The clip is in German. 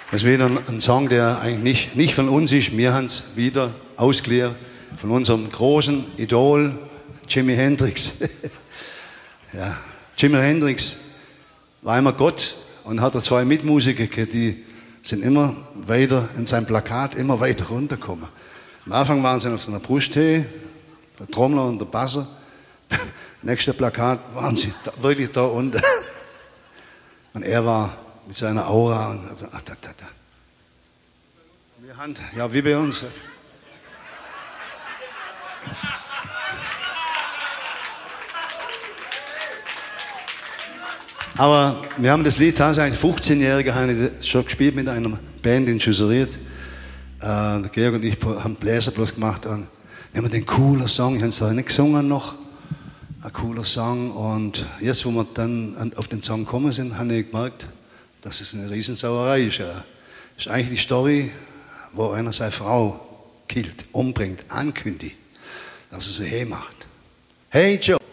Das ist wieder ein Song, der eigentlich nicht von uns ist. Wir haben es wieder ausgeliehen von unserem großen Idol Jimi Hendrix. Ja, Jimi Hendrix war einmal Gott und hatte zwei Mitmusiker, die sind immer weiter in seinem Plakat immer weiter runtergekommen. Am Anfang waren sie auf seiner Brusthöhe, der Trommler und der Basser. Nächste Plakat waren sie wirklich da unten. Und er war mit seiner Aura und also, Wir haben, ja, wie bei uns. Aber wir haben das Lied tatsächlich 15-Jährige schon gespielt mit einer Band in Jusseriert. Georg und ich haben Bläser bloß gemacht und nehmen den cooler Song. Ich habe es da nicht gesungen noch. Ein cooler Song. Und jetzt, wo wir dann auf den Song gekommen sind, habe ich gemerkt, dass es eine Riesensauerei ist. Das ist eigentlich die Story, wo einer seine Frau killt, umbringt, ankündigt, dass er sie macht. Hey Joe!